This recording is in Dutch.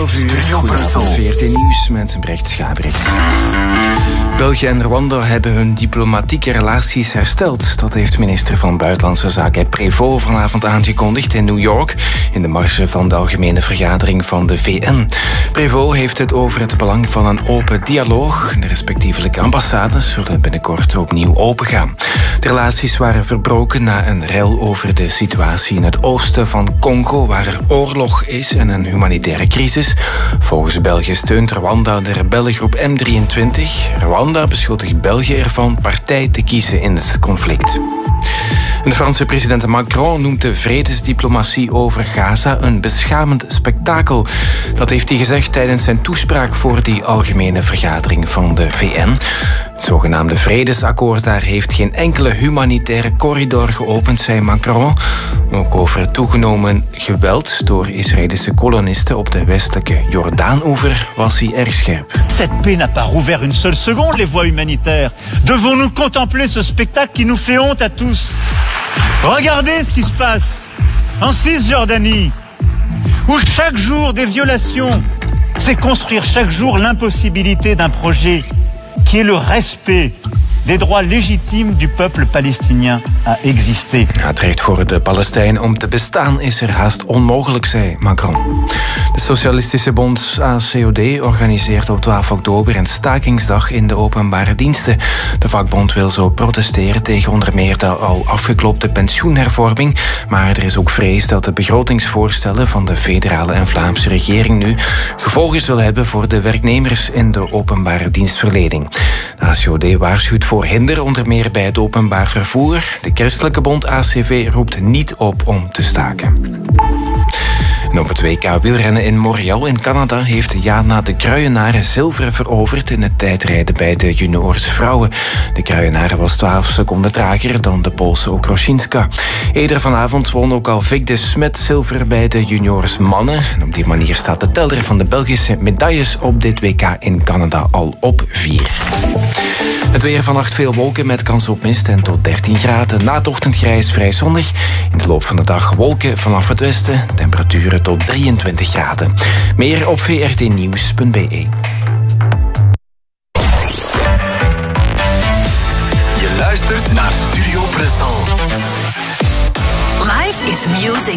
11 uur. Goedenavond, VRT Nieuws met Brecht Schabricht. België en Rwanda hebben hun diplomatieke relaties hersteld. Dat heeft minister van Buitenlandse Zaken Prévost vanavond aangekondigd in New York, in de marge van de algemene vergadering van de VN. Prévost heeft het over het belang van een open dialoog. De respectievelijke ambassades zullen binnenkort opnieuw opengaan. De relaties waren verbroken na een rel over de situatie in het oosten van Congo, waar er oorlog is en een humanitaire crisis. Volgens België steunt Rwanda de rebellengroep M23. Rwanda beschuldigt België ervan partij te kiezen in het conflict. De Franse president Macron noemt de vredesdiplomatie over Gaza een beschamend spektakel. Dat heeft hij gezegd tijdens zijn toespraak voor die algemene vergadering van de VN. Het zogenaamde vredesakkoord daar heeft geen enkele humanitaire corridor geopend, zei Macron. Ook over toegenomen geweld door Israëlische kolonisten op de westelijke Jordaanoever was hij erg scherp. Cette paix n'a pas rouvert une seule seconde les voies humanitaires. Devons-nous contempler ce spectacle qui nous fait honte à tous? Regardez ce qui se passe en Cisjordanie, où chaque jour des violations, c'est construire chaque jour l'impossibilité d'un projet qui est le respect des droits légitimes du peuple palestinien à exister. Het recht voor de Palestijnen om te bestaan is er haast onmogelijk, zei Macron. De Socialistische Bond ACOD organiseert op 12 oktober een stakingsdag in de openbare diensten. De vakbond wil zo protesteren tegen onder meer de al afgeklopte pensioenhervorming, maar er is ook vrees dat de begrotingsvoorstellen van de federale en Vlaamse regering nu gevolgen zullen hebben voor de werknemers in de openbare dienstverlening. De ACOD waarschuwt voor hinder, onder meer bij het openbaar vervoer. De Christelijke Bond ACV roept niet op om te staken. En op het WK wielrennen in Montreal in Canada heeft Jana de Kruijenaren zilver veroverd in het tijdrijden bij de juniors vrouwen. De Kruijenaren was 12 seconden trager dan de Poolse Okroszinska. Eerder vanavond won ook al Vic de Smet zilver bij de juniors mannen. En op die manier staat de teller van de Belgische medailles op dit WK in Canada al op 4. Het weer vannacht veel wolken met kans op mist en tot 13 graden. Na het ochtendgrijs vrij zonnig. In de loop van de dag wolken vanaf het westen. Temperaturen tot 23 graden. Meer op vrtnieuws.be. Je luistert naar Studio Brussel. Life is music.